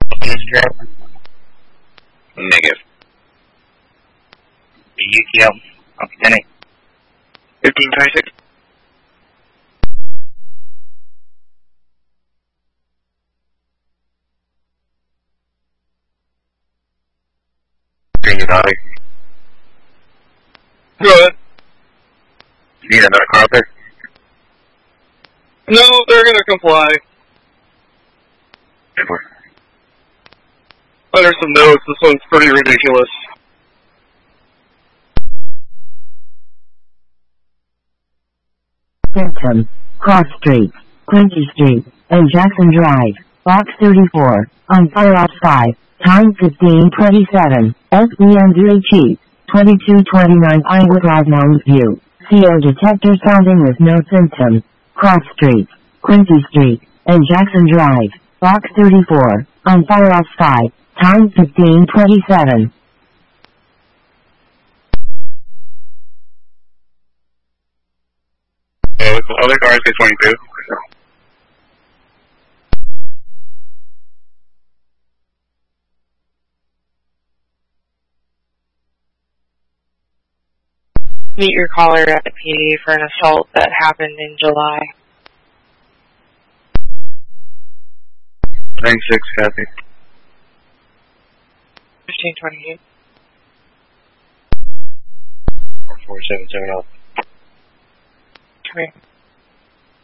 Negative. UTL. Okay, 1526. Green Valley. Go ahead. You need another car out there? No, they're gonna comply. Under some notes, this one's pretty ridiculous. Clinton, Cross Street, Quincy Street, and Jackson Drive, Box 34, on fire off 5, time 15:27, SBN3G, 2229 Iowa Drive Mountain View, CO detector sounding with no symptoms, Cross Street, Quincy Street, and Jackson Drive, Box 34, on fire off 5, time 15:27. Other cars get 22. Meet your caller at the PD for an assault that happened in July. 96, Kathy. 1528. 4770. Come here.